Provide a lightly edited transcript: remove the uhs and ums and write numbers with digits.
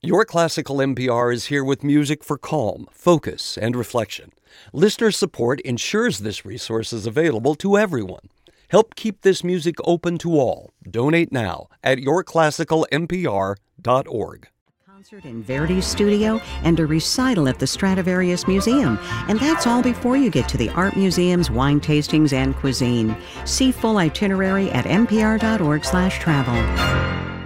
Your Classical NPR is here with music for calm, focus, and reflection. Listener support ensures this resource is available to everyone. Help keep this music open to all. Donate now at yourclassicalnpr.org. Concert in Verdi's studio and a recital at the Stradivarius Museum. And that's all before you get to the art museums, wine tastings, and cuisine. See full itinerary at npr.org/travel.